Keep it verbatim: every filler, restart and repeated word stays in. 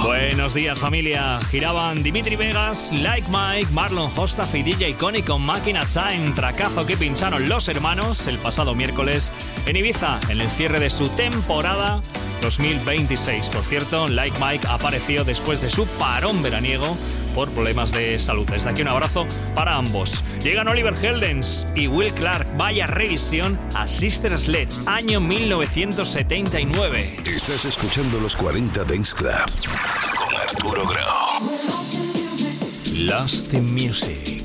Buenos días, familia. Giraban Dimitri Vegas, Like Mike, Marlon Hostaf y D J Connie con Máquina Time, tracazo que pincharon los hermanos el pasado miércoles en Ibiza, en el cierre de su temporada dos mil veintiséis. Por cierto, Like Mike apareció después de su parón veraniego por problemas de salud. Desde aquí un abrazo para ambos. Llegan Oliver Heldens y Will Clark. Vaya revisión a Sister Sledge, año mil novecientos setenta y nueve. Estás escuchando los cuarenta Dance Club con Arturo Grau. Lost in Music.